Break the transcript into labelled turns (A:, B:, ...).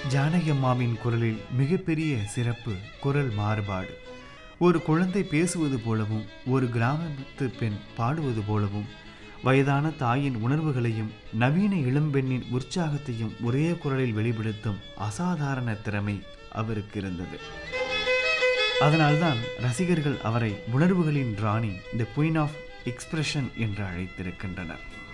A: ஜானகி அம்மாவின் குரலில் மிகப்பெரிய சிறப்பு குரல் மாறுபாடு. ஒரு குழந்தை பேசுவது போலவும், ஒரு கிராமத்து பெண் பாடுவது போலவும், வயதான தாயின் உணர்வுகளையும் நவீன இளம்பெண்ணின் உற்சாகத்தையும் ஒரே குரலில் வெளிப்படுத்தும் அசாதாரண திறமை அவருக்கு இருந்தது. அதனால்தான் ரசிகர்கள் அவரை உணர்வுகளின் ராணி, தி குயின் ஆஃப் எக்ஸ்பிரஷன் என்று அழைத்திருக்கின்றனர்.